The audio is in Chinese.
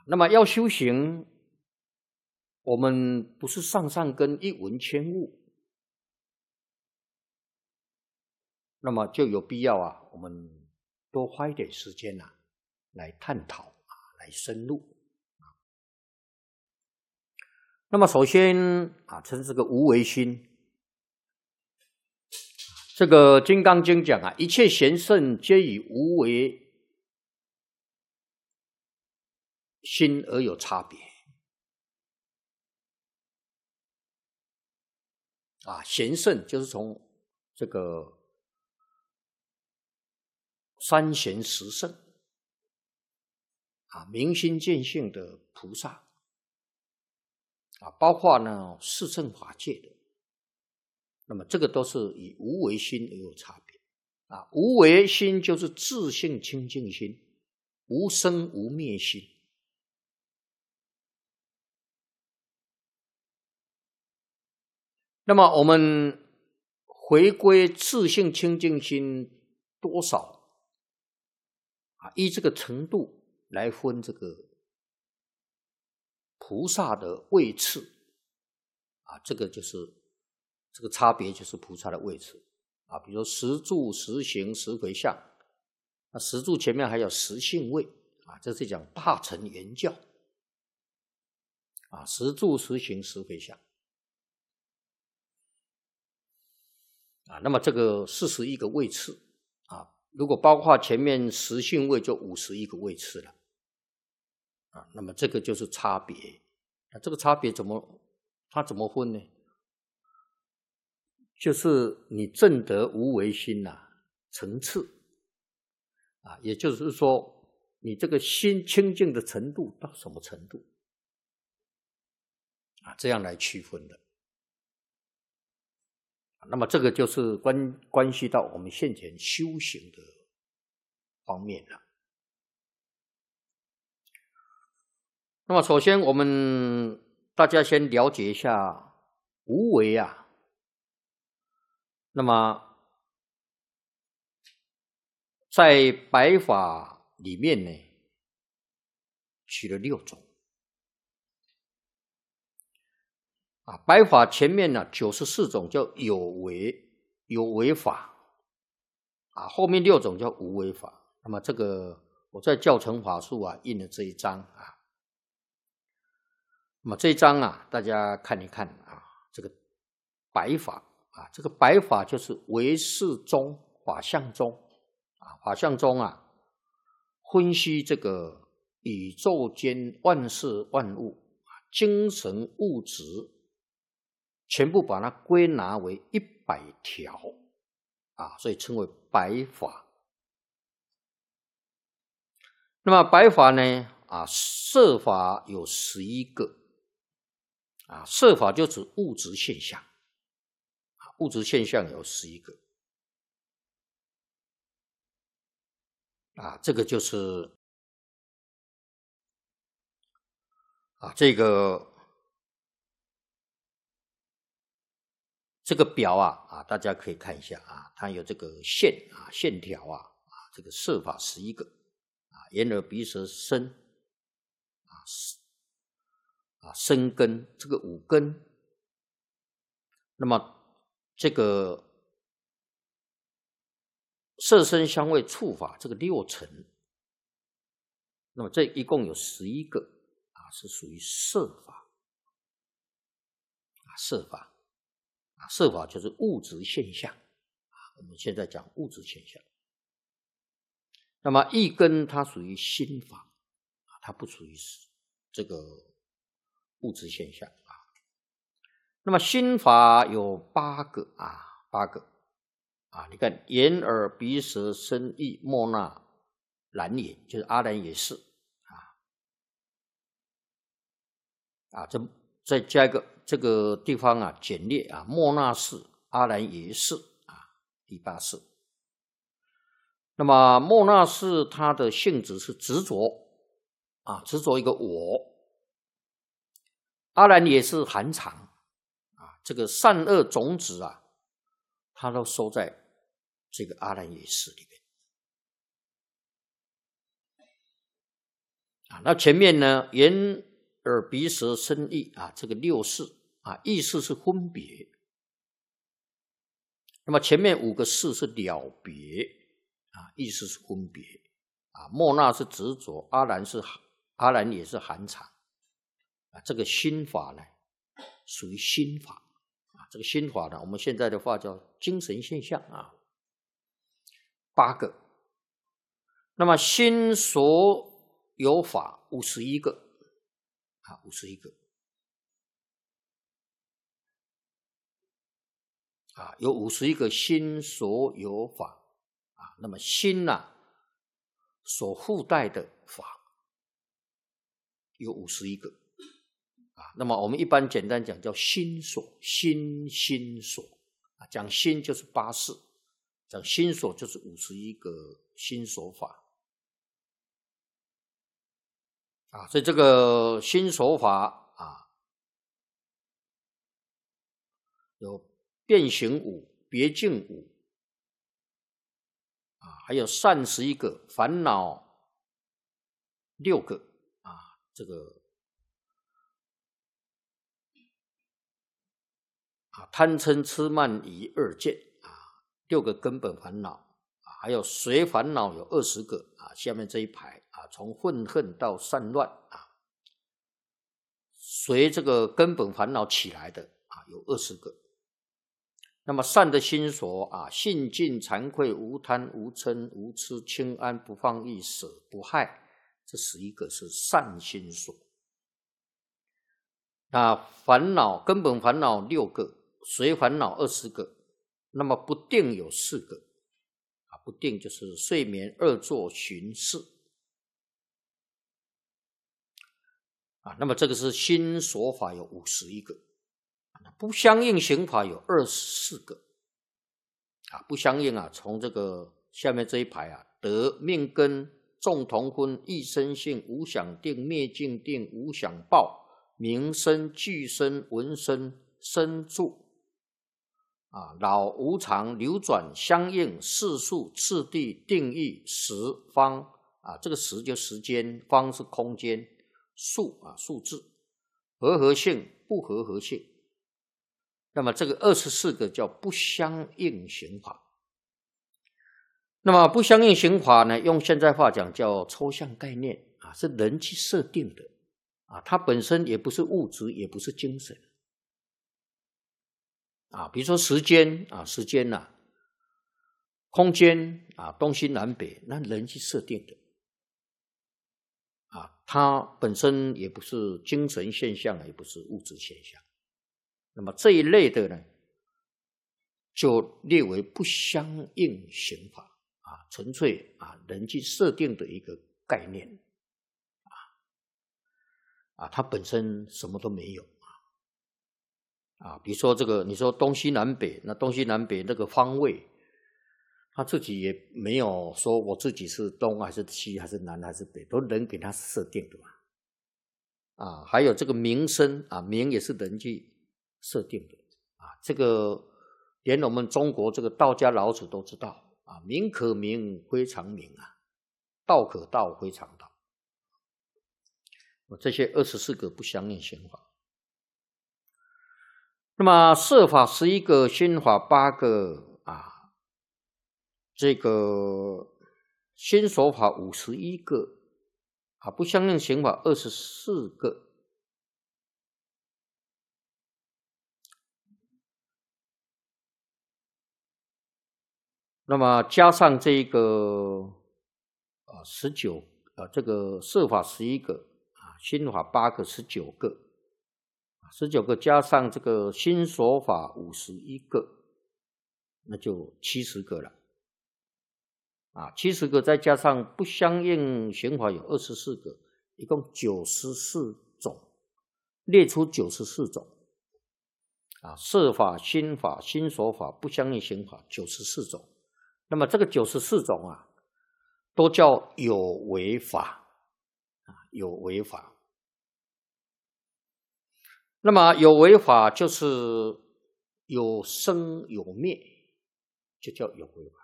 那么要修行，我们不是上根一闻千悟，那么就有必要我们多花一点时间来探讨来深入。那么首先称这个无为心。这个《金刚经》讲一切贤圣皆以无为心而有差别。贤圣就是从这个三贤十圣明心见性的菩萨包括呢四圣法界的，那么这个都是以无为心而有差别无为心就是自性清净心，无生无灭心。那么我们回归自性清净心多少依这个程度来分这个菩萨的位次这个就是这个差别，就是菩萨的位次比如说十住十行十回向，那十住前面还有十性位这是讲大乘圆教十住十行十回向那么这个41个位次如果包括前面十性位就51个位次了那么这个就是差别。那这个差别它怎么分呢？就是你证得无为心层次也就是说你这个心清净的程度到什么程度这样来区分的。那么这个就是关系到我们现前修行的方面了。那么首先我们大家先了解一下无为那么在白法里面呢取了6种白法前面94种叫有为法后面6种叫无为法。那么这个我在教程法术印了这一章那么这一章大家看一看这个白法这个白法就是唯识中法相中法相中分析这个宇宙间万事万物精神物质全部把它归纳为100条所以称为白法。那么白法呢色法有11个色法就指物质现象物质现象有11个这个就是这个表大家可以看一下它有这个线条这个色法11个眼耳鼻舌身身根这个5根，那么这个色身香味触法这个6尘，那么这一共有11个是属于色法色法就是物质现象我们现在讲物质现象。那么意根它属于心法它不属于这个物质现象那么心法有8个8个你看眼耳鼻舌身意莫那蓝也，就是阿兰也是再加一个这个地方简略莫那是阿兰也是第8识。那么莫那是它的性质是执着执着一个我。阿兰也是含藏这个善恶种子它都收在这个阿兰也识里面那前面呢，眼耳鼻舌身意这个六识意识是分别。那么前面5个识是了别意识是分别莫那是执着，阿兰也是含藏这个心法呢属于心法这个心法呢，我们现在的话叫精神现象8个。那么心所有法51个51个有51个心所有法那么心所附带的法有51个那么我们一般简单讲叫心所，心所讲心就是8识，讲心所就是51个心所法所以这个心所法有变形5、别境5还有善11个，烦恼6个这个贪嗔痴慢疑2见6个根本烦恼还有随烦恼有20个下面这一排从愤恨到散乱随这个根本烦恼起来的有20个。那么善的心所信尽惭愧无贪无嗔无痴清安不放逸舍不害，这11个是善心所。那烦恼根本烦恼6个，随烦恼20个，那么不定有4个不定就是睡眠恶作寻事那么这个是心所法有51个，不相应行法有24个不相应从这个下面这一排得命根众同分异生性无想定灭尽定无想报名声俱生闻声生住老无常流转相应世数次第定义时方这个时就时间，方是空间，数数字，和性不和性。那么这个24个叫不相应行法。那么不相应行法呢，用现在话讲叫抽象概念是人去设定的它本身也不是物质，也不是精神比如说时间空间东西南北，那人去设定的它本身也不是精神现象，也不是物质现象。那么这一类的呢，就列为不相应行法纯粹人去设定的一个概念它本身什么都没有比如说这个你说东西南北，那东西南北那个方位他自己也没有说我自己是东还是西还是南还是北，都人给他设定的嘛还有这个名声名也是人去设定的这个连我们中国这个道家老子都知道名可名非常名道可道非常道。这些24个不相应行法。那么色法11个，心法8个这个心所法51个不相应行法24个。那么加上这个19这个色法11个心法8个19个，19个加上这个心所法51个，那就70个了70个再加上不相应行法有24个，一共94种，列出94种色法心法心所法不相应行法94种。那么这个94种都叫有为法有为法。那么有为法就是有生有灭，就叫有为法